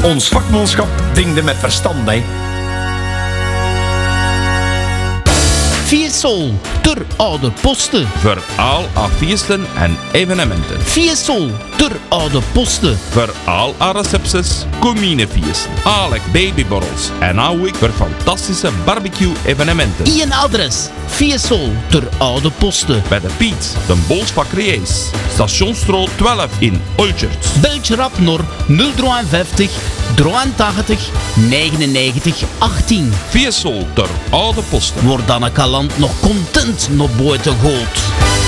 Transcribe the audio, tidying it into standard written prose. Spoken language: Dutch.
Ons vakmanschap dingde met verstand, hè. Fiesol, ter oude posten. Voor al haar feesten en evenementen. Fiesol, ter oude posten. Voor al haar recepties, cominefeesten, alek babyborrels en ook voor fantastische barbecue-evenementen. Een adres, Fiesol, ter oude posten. Bij de Piet, de Bolsbakkerijs, Stationsstraat 12 in Olchert. Beltje rap naar 053 83 99 18. Fiesol ter oude posten. Wordt dan een kalant nog content naar buiten gooit.